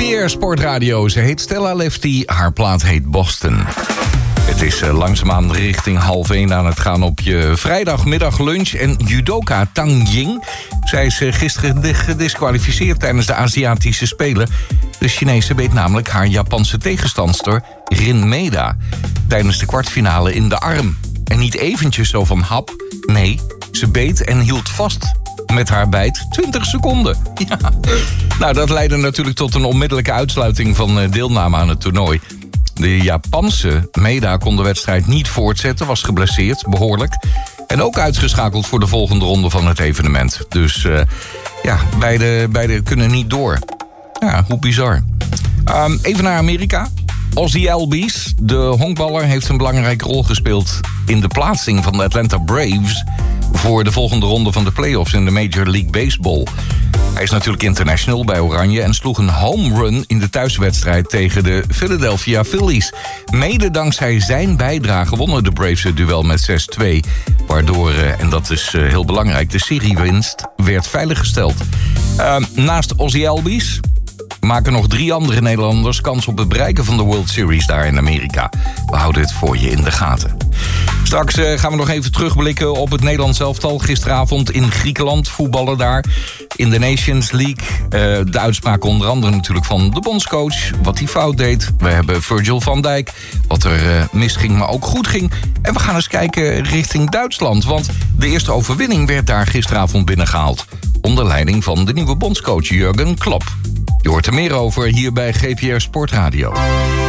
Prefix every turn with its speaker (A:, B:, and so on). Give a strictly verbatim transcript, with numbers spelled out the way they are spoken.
A: R Sportradio. Ze heet Stella Lefty, haar plaat heet Boston. Het is uh, langzaamaan richting half één aan het gaan op je vrijdagmiddag lunch. En judoka Tang Ying, zij is uh, gisteren gediskwalificeerd tijdens de Aziatische Spelen. De Chinese beet namelijk haar Japanse tegenstandster Rin Maeda tijdens de kwartfinale in de arm. En niet eventjes zo van hap, nee, ze beet en hield vast met haar bijt twintig seconden. Ja. Nou, dat leidde natuurlijk tot een onmiddellijke uitsluiting van uh, deelname aan het toernooi. De Japanse Maeda kon de wedstrijd niet voortzetten, was geblesseerd, behoorlijk. En ook uitgeschakeld voor de volgende ronde van het evenement. Dus uh, ja, beide, beide kunnen niet door. Ja, hoe bizar. Um, even naar Amerika. Ozzie Albies, de honkballer, heeft een belangrijke rol gespeeld in de plaatsing van de Atlanta Braves voor de volgende ronde van de playoffs in de Major League Baseball. Hij is natuurlijk international bij Oranje en sloeg een home run in de thuiswedstrijd tegen de Philadelphia Phillies. Mede dankzij zijn bijdrage wonnen de Braves het duel met zes twee. Waardoor, en dat is heel belangrijk, de seriewinst werd veiliggesteld. Uh, naast Ozzie Albies maken nog drie andere Nederlanders kans op het bereiken van de World Series daar in Amerika. We houden het voor je in de gaten. Straks uh, gaan we nog even terugblikken op het Nederlands elftal. Gisteravond in Griekenland, voetballen daar in de Nations League. Uh, de uitspraak onder andere natuurlijk van de bondscoach, wat hij fout deed. We hebben Virgil van Dijk, wat er uh, misging, maar ook goed ging. En we gaan eens kijken richting Duitsland, want de eerste overwinning werd daar gisteravond binnengehaald. Onder leiding van de nieuwe bondscoach Jurgen Klopp. Je hoort er meer over hier bij G P R Sportradio.